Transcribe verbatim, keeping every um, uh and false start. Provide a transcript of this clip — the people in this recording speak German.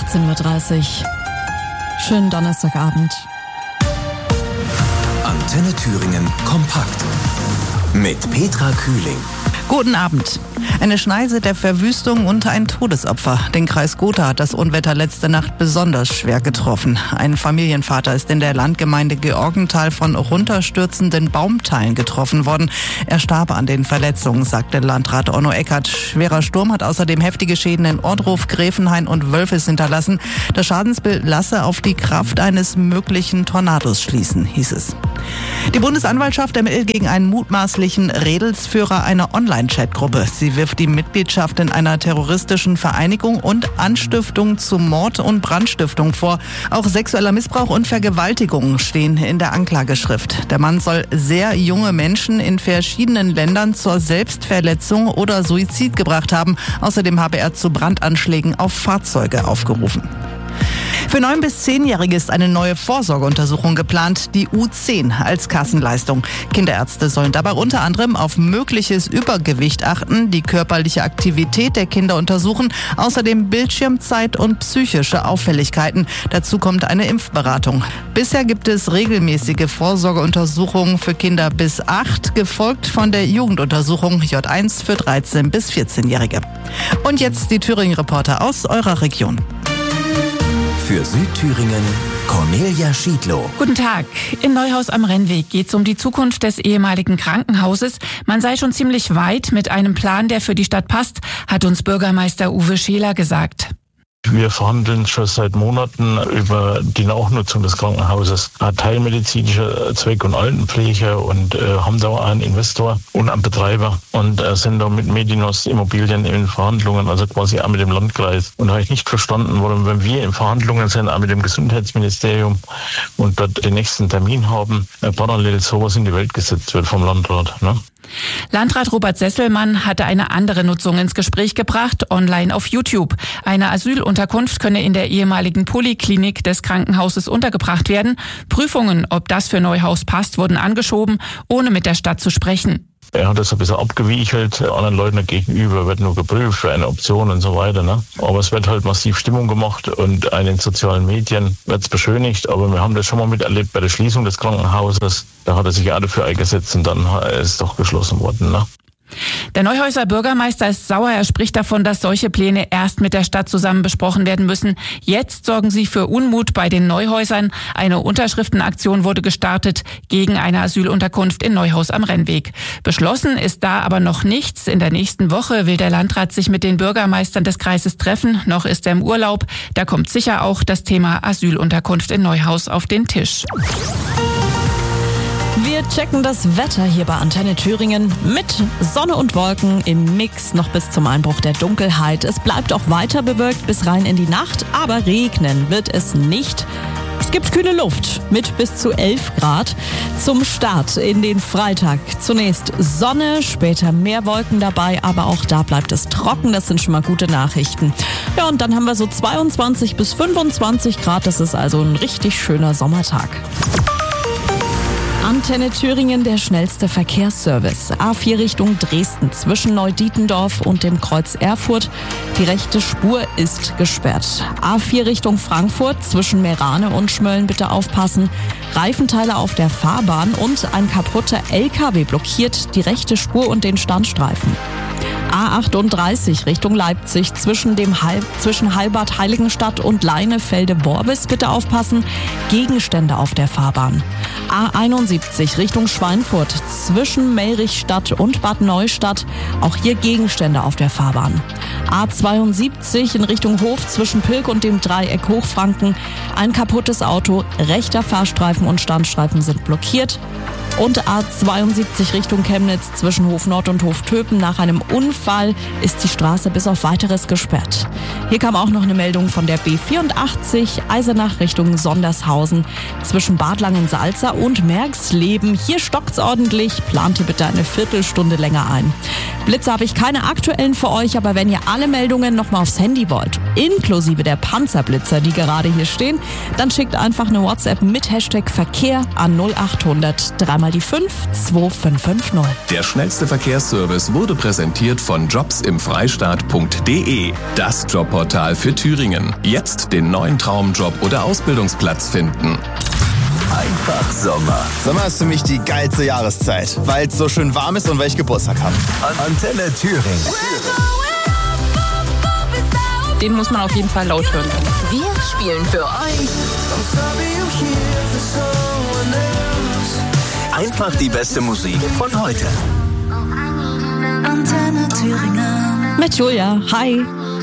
achtzehn Uhr dreißig. Schönen Donnerstagabend. Antenne Thüringen kompakt mit Petra Kühling. Guten Abend. Eine Schneise der Verwüstung und ein Todesopfer. Den Kreis Gotha hat das Unwetter letzte Nacht besonders schwer getroffen. Ein Familienvater ist in der Landgemeinde Georgenthal von runterstürzenden Baumteilen getroffen worden. Er starb an den Verletzungen, sagte Landrat Onno Eckert. Schwerer Sturm hat außerdem heftige Schäden in Ohrdruf, Gräfenhain und Wölfis hinterlassen. Das Schadensbild lasse auf die Kraft eines möglichen Tornados schließen, hieß es. Die Bundesanwaltschaft ermittelt gegen einen mutmaßlichen Redelsführer einer Online-Chat-Gruppe. Sie wirft die Mitgliedschaft in einer terroristischen Vereinigung und Anstiftung zu Mord und Brandstiftung vor. Auch sexueller Missbrauch und Vergewaltigung stehen in der Anklageschrift. Der Mann soll sehr junge Menschen in verschiedenen Ländern zur Selbstverletzung oder Suizid gebracht haben. Außerdem habe er zu Brandanschlägen auf Fahrzeuge aufgerufen. Für neun- bis zehnjährige ist eine neue Vorsorgeuntersuchung geplant, die U zehn als Kassenleistung. Kinderärzte sollen dabei unter anderem auf mögliches Übergewicht achten, die körperliche Aktivität der Kinder untersuchen, außerdem Bildschirmzeit und psychische Auffälligkeiten. Dazu kommt eine Impfberatung. Bisher gibt es regelmäßige Vorsorgeuntersuchungen für Kinder bis acht, gefolgt von der Jugenduntersuchung J eins für dreizehn- bis vierzehnjährige. Und jetzt die Thüringen-Reporter aus eurer Region. Für Südthüringen Cornelia Schiedlow. Guten Tag. In Neuhaus am Rennweg geht es um die Zukunft des ehemaligen Krankenhauses. Man sei schon ziemlich weit mit einem Plan, der für die Stadt passt, hat uns Bürgermeister Uwe Scheler gesagt. Wir verhandeln schon seit Monaten über die Nachnutzung des Krankenhauses. Teilmedizinischer Zweck und Altenpflege und äh, haben da auch einen Investor und einen Betreiber und äh, sind da mit Medinos Immobilien in Verhandlungen, also quasi auch mit dem Landkreis. Und da habe ich nicht verstanden, warum, wenn wir in Verhandlungen sind, auch mit dem Gesundheitsministerium und dort den nächsten Termin haben, äh, parallel sowas in die Welt gesetzt wird vom Landrat. Ne? Landrat Robert Sesselmann hatte eine andere Nutzung ins Gespräch gebracht, online auf YouTube. Eine Asylunterkunft könne in der ehemaligen Poliklinik des Krankenhauses untergebracht werden. Prüfungen, ob das für Neuhaus passt, wurden angeschoben, ohne mit der Stadt zu sprechen. Er hat das ein bisschen abgewiechelt, anderen Leuten gegenüber wird nur geprüft für eine Option und so weiter. Ne? Aber es wird halt massiv Stimmung gemacht und in den sozialen Medien wird es beschönigt. Aber wir haben das schon mal miterlebt bei der Schließung des Krankenhauses. Da hat er sich auch dafür eingesetzt und dann ist es doch geschlossen worden. Ne? Der Neuhäuser Bürgermeister ist sauer. Er spricht davon, dass solche Pläne erst mit der Stadt zusammen besprochen werden müssen. Jetzt sorgen sie für Unmut bei den Neuhäusern. Eine Unterschriftenaktion wurde gestartet gegen eine Asylunterkunft in Neuhaus am Rennweg. Beschlossen ist da aber noch nichts. In der nächsten Woche will der Landrat sich mit den Bürgermeistern des Kreises treffen. Noch ist er im Urlaub. Da kommt sicher auch das Thema Asylunterkunft in Neuhaus auf den Tisch. Wir checken das Wetter hier bei Antenne Thüringen mit Sonne und Wolken im Mix noch bis zum Einbruch der Dunkelheit. Es bleibt auch weiter bewölkt bis rein in die Nacht, aber regnen wird es nicht. Es gibt kühle Luft mit bis zu elf Grad. Zum Start in den Freitag zunächst Sonne, später mehr Wolken dabei, aber auch da bleibt es trocken. Das sind schon mal gute Nachrichten. Ja, und dann haben wir so zweiundzwanzig bis fünfundzwanzig Grad. Das ist also ein richtig schöner Sommertag. Antenne Thüringen, der schnellste Verkehrsservice. A vier Richtung Dresden zwischen Neudietendorf und dem Kreuz Erfurt. Die rechte Spur ist gesperrt. A vier Richtung Frankfurt zwischen Meerane und Schmölln bitte aufpassen. Reifenteile auf der Fahrbahn und ein kaputter L K W blockiert die rechte Spur und den Standstreifen. A achtunddreißig Richtung Leipzig zwischen dem Heil, zwischen Heilbad Heiligenstadt und Leinefelde-Worbis bitte aufpassen. Gegenstände auf der Fahrbahn. A einundsiebzig Richtung Schweinfurt zwischen Melrichstadt und Bad Neustadt. Auch hier Gegenstände auf der Fahrbahn. A zweiundsiebzig in Richtung Hof zwischen Pilk und dem Dreieck Hochfranken. Ein kaputtes Auto, rechter Fahrstreifen und Standstreifen sind blockiert. Und A zweiundsiebzig Richtung Chemnitz zwischen Hof Nord und Hof Töpen. Nach einem Unfall ist die Straße bis auf Weiteres gesperrt. Hier kam auch noch eine Meldung von der B vierundachtzig Eisenach Richtung Sondershausen zwischen Bad Langensalza und Merxleben. Hier stockt's ordentlich. Plant ihr bitte eine Viertelstunde länger ein. Blitze habe ich keine aktuellen für euch, aber wenn ihr alle Meldungen nochmal aufs Handy wollt, inklusive der Panzerblitzer, die gerade hier stehen, dann schickt einfach eine WhatsApp mit Hashtag Verkehr an null achthundert drei mal mal die fünf zwei fünf fünf null. Der schnellste Verkehrsservice wurde präsentiert von jobs im freistaat punkt de. Das Jobportal für Thüringen. Jetzt den neuen Traumjob oder Ausbildungsplatz finden. Einfach Sommer. Sommer ist für mich die geilste Jahreszeit, weil es so schön warm ist und weil ich Geburtstag habe. Antenne Thüringen. Den muss man auf jeden Fall laut hören. Wir spielen für euch Einfach die beste Musik von heute. Antenne Thüringen. Mit Julia. Hi.